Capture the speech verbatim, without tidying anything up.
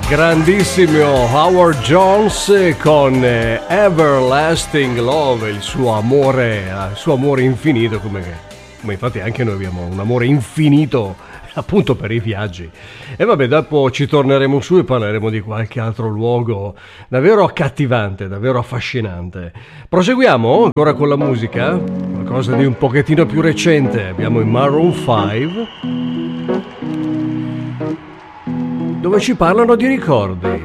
Grandissimo Howard Jones con Everlasting Love, il suo amore, il suo amore infinito, come, come infatti anche noi abbiamo un amore infinito appunto per i viaggi. E vabbè, dopo ci torneremo su e parleremo di qualche altro luogo davvero accattivante, davvero affascinante. Proseguiamo ancora con la musica, qualcosa di un pochettino più recente. Abbiamo i Maroon cinque, dove ci parlano di ricordi.